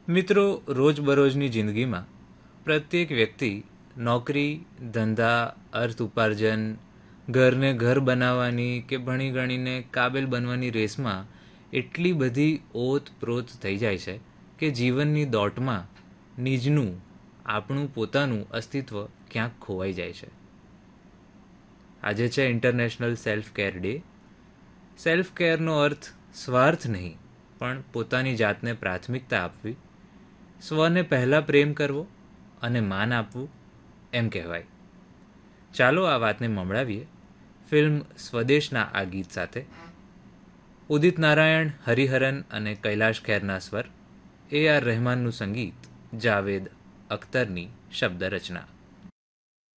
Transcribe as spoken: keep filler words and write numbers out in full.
મિત્રો, રોજબરોજની જિંદગીમાં પ્રત્યેક વ્યક્તિ નોકરી, ધંધા, અર્થ ઉપાર્જન, ઘરને ઘર બનાવવાની કે ભણી ગણીને કાબેલ બનવાની રેસમાં એટલી બધી ઓતપ્રોત થઈ જાય છે કે જીવનની દોટમાં નિજનું, આપણું પોતાનું અસ્તિત્વ ક્યાંક ખોવાઈ જાય છે. આજે છે international self care day. Self કેરનો અર્થ સ્વાર્થ નહીં, પણ પોતાની જાતને પ્રાથમિકતા આપવી, સ્વને પહેલાં પ્રેમ કરવો અને માન આપવું, એમ કહેવાય. ચાલો આ વાતને મમડાવીએ ફિલ્મ સ્વદેશના આ ગીત સાથે. ઉદિત નારાયણ, હરિહરન અને કૈલાશ ખેરના સ્વર, એ આર રહેમાનનું સંગીત, જાવેદ અખ્તરની શબ્દ રચના.